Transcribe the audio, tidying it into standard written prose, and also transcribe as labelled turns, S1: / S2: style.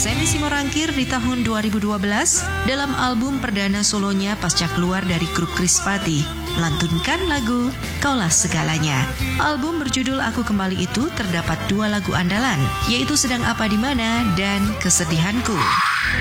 S1: Sandy Simorangkir di tahun 2012 dalam album perdana solonya pasca keluar dari grup Krispati, melantunkan lagu Kaulah Segalanya. Album berjudul Aku Kembali itu terdapat 2 lagu andalan, yaitu Sedang Apa di Mana dan Kesedihanku.